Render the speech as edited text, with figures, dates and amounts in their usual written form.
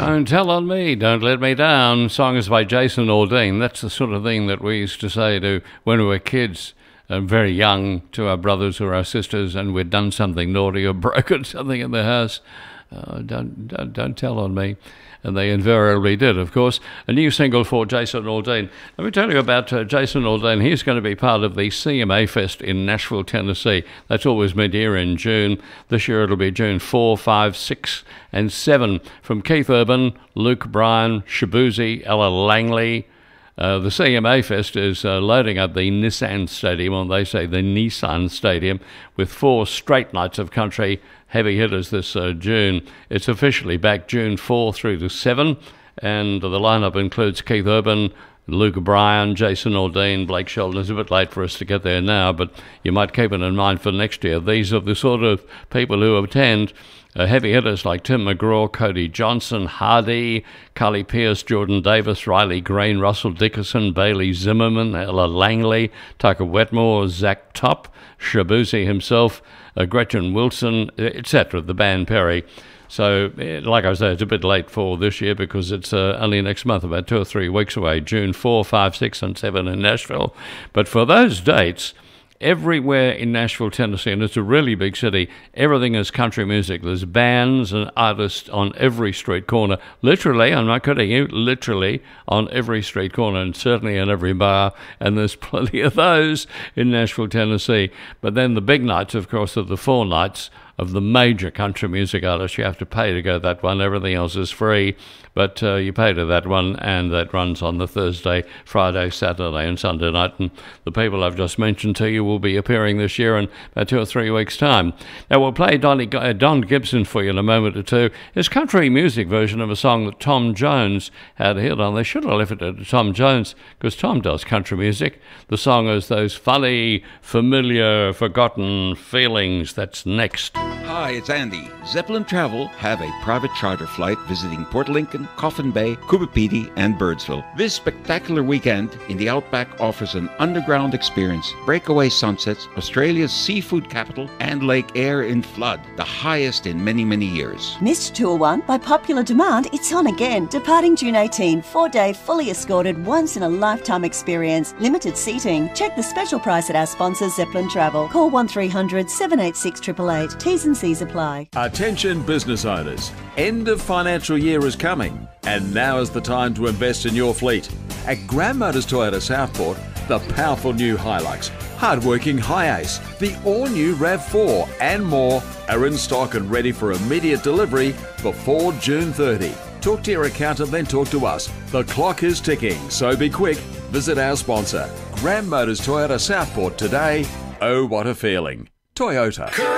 Don't Tell on Me, Don't Let Me Down. Song is by Jason Aldean. That's the sort of thing that we used to say to when we were kids, very young, to our brothers or our sisters, and we'd done something naughty or broken something in the house. Don't tell on me. And they invariably did, of course. A new single for Jason Aldean. Let me tell you about Jason Aldean. He's going to be part of the CMA Fest in Nashville, Tennessee. That's always mid-year in June. This year it'll be June 4, 5, 6, and 7. From Keith Urban, Luke Bryan, Shabuzi, Ella Langley. The CMA Fest is loading up the Nissan Stadium, or they say the Nissan Stadium, with 4 straight nights of country heavy hitters this June. It's officially back June 4 through to 7, and the lineup includes Keith Urban, Luke Bryan, Jason Aldean, Blake Shelton. It's a bit late for us to get there now, but you might keep it in mind for next year. These are the sort of people who attend. Heavy hitters like Tim McGraw, Cody Johnson, Hardy, Carly Pearce, Jordan Davis, Riley Green, Russell Dickerson, Bailey Zimmerman, Ella Langley, Tucker Wetmore, Zach Top, Shabuzi himself, Gretchen Wilson, etc., the band Perry. So, like I say, it's a bit late for this year because it's only next month, about 2 or 3 weeks away, June 4, 5, 6, and 7 in Nashville. But for those dates, everywhere in Nashville, Tennessee, and it's a really big city, everything is country music. There's bands and artists on every street corner. Literally, I'm not kidding you, literally on every street corner and certainly in every bar, and there's plenty of those in Nashville, Tennessee. But then the big nights, of course, are the 4 nights of the major country music artists. You have to pay to go to that one. Everything else is free, but you pay to that one, and that runs on the Thursday, Friday, Saturday, and Sunday night. And the people I've just mentioned to you will be appearing this year in about 2 or 3 weeks' time. Now, we'll play Don Gibson for you in a moment or two. His country music version of a song that Tom Jones had a hit on. They should have left it to Tom Jones, because Tom does country music. The song is Those Funny, Familiar, Forgotten Feelings. That's next. Hi, it's Andy. Zeppelin Travel have a private charter flight visiting Port Lincoln, Coffin Bay, Coopapedy, and Birdsville. This spectacular weekend in the Outback offers an underground experience, breakaway sunsets, Australia's seafood capital, and Lake Eyre in flood, the highest in many, many years. Missed Tour 1? By popular demand, it's on again. Departing June 18, 4-day, fully escorted, once-in-a-lifetime experience. Limited seating. Check the special price at our sponsor, Zeppelin Travel. Call 1300 786 888. T's and C's apply. Attention business owners. End of financial year is coming, and now is the time to invest in your fleet. At Grand Motors Toyota Southport, the powerful new Hilux, hard-working Hi-Ace, the all-new RAV4 and more are in stock and ready for immediate delivery before June 30. Talk to your accountant, then talk to us. The clock is ticking, so be quick. Visit our sponsor, Grand Motors Toyota Southport today. Oh, what a feeling. Toyota.